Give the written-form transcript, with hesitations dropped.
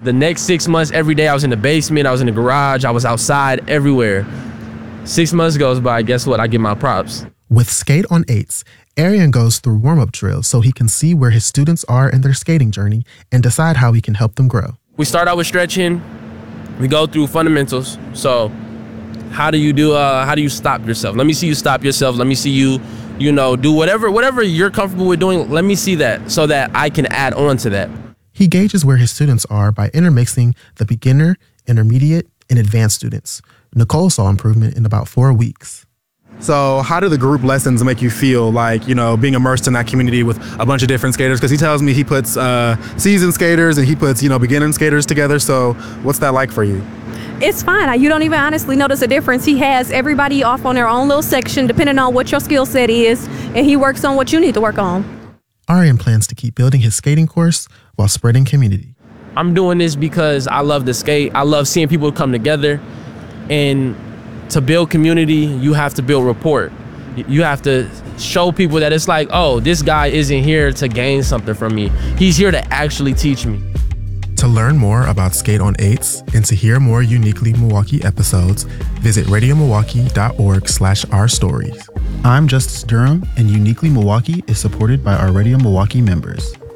The next 6 months, every day I was in the basement, I was in the garage, I was outside, everywhere. 6 months goes by, guess what? I get my props. With Skate on 8s, Arian goes through warm-up drills so he can see where his students are in their skating journey and decide how he can help them grow. We start out with stretching. We go through fundamentals. So how do you stop yourself? Let me see you stop yourself. Let me see you, do whatever you're comfortable with doing. Let me see that so that I can add on to that. He gauges where his students are by intermixing the beginner, intermediate, and advanced students. Nicole saw improvement in about 4 weeks. So how do the group lessons make you feel like, being immersed in that community with a bunch of different skaters? Because he tells me he puts seasoned skaters and he puts, beginning skaters together. So what's that like for you? It's fine. You don't even honestly notice a difference. He has everybody off on their own little section, depending on what your skill set is, and he works on what you need to work on. Arian plans to keep building his skating course while spreading community. I'm doing this because I love to skate. I love seeing people come together, and to build community, you have to build rapport. You have to show people that it's like, oh, this guy isn't here to gain something from me. He's here to actually teach me. To learn more about Skate on 8s and to hear more Uniquely Milwaukee episodes, visit radiomilwaukee.org/ourstories. I'm Justice Durham, and Uniquely Milwaukee is supported by our Radio Milwaukee members.